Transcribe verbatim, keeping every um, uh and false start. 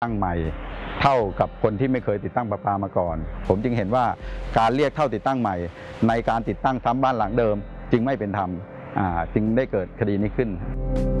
ตั้งใหม่เท่ากับคนที่ไม่เคยติดตั้งประปามาก่อนผมจึงเห็นว่าการเรียกเท่าติดตั้งใหม่ในการติดตั้งซ้ำบ้านหลังเดิมจึงไม่เป็นธรรมจึงได้เกิดคดีนี้ขึ้น